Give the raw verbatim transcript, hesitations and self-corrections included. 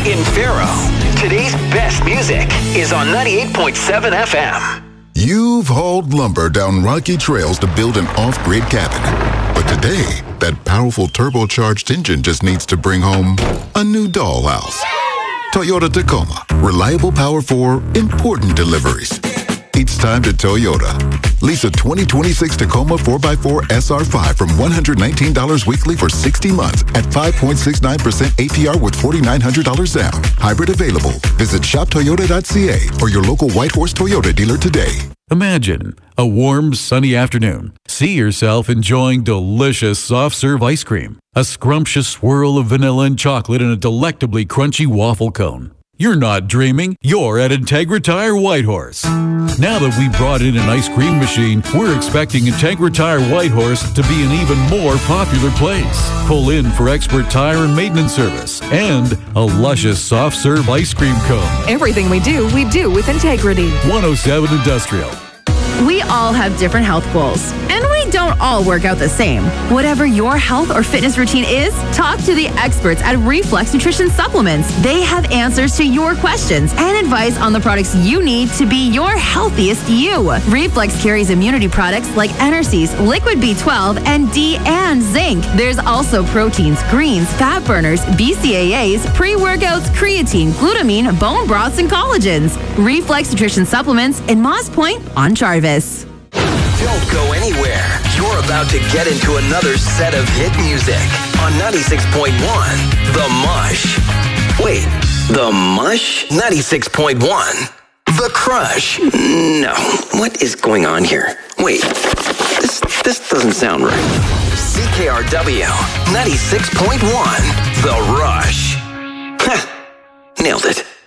in Faro. Today's best music is on ninety-eight point seven F M. You've hauled lumber down rocky trails to build an off-grid cabin. But today, that powerful turbocharged engine just needs to bring home a new dollhouse. Toyota Tacoma. Reliable power for important deliveries. It's time to Toyota. Lease a twenty twenty-six Tacoma four by four S R five from one hundred nineteen dollars weekly for sixty months at five point six nine percent A P R with four thousand nine hundred dollars down. Hybrid available. Visit shop toyota dot c a or your local Whitehorse Toyota dealer today. Imagine a warm, sunny afternoon. See yourself enjoying delicious soft-serve ice cream, a scrumptious swirl of vanilla and chocolate in a delectably crunchy waffle cone. You're not dreaming. You're at Integra Tire Whitehorse. Now that we've brought in an ice cream machine, we're expecting Integra Tire Whitehorse to be an even more popular place. Pull in for expert tire and maintenance service and a luscious soft-serve ice cream cone. Everything we do, we do with integrity. one oh seven Industrial. We all have different health goals, and we don't all work out the same. Whatever your health or fitness routine is, talk to the experts at Reflex Nutrition Supplements. They have answers to your questions and advice on the products you need to be your healthiest you. Reflex carries immunity products like Enerces, Liquid B twelve, and D and zinc. There's also proteins, greens, fat burners, B C A As, pre-workouts, creatine, glutamine, bone broths, and collagens. Reflex Nutrition Supplements in Moss Point on Jarvis. Don't go anywhere. You're about to get into another set of hit music on ninety-six point one, The Mush. Wait, The Mush? ninety-six point one, The Crush. No, what is going on here? Wait, this this doesn't sound right. C K R W, ninety-six point one, The Rush. Nailed it.